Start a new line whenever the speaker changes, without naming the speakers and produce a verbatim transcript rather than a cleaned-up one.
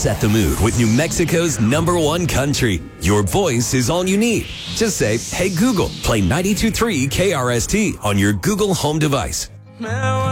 set the mood with New Mexico's number one country. Your voice is all you need. Just say, hey Google, play ninety-two point three K R S T on your Google Home device.